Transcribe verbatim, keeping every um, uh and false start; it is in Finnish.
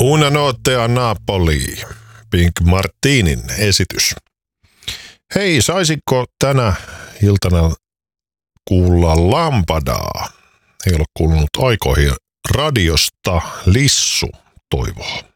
Una notte a Napoli, Pink Martinin esitys. Hei, saisinko tänä iltana kuulla Lampadaa? Ei ole kuulunut aikoihin radiosta. Lissu toivoo.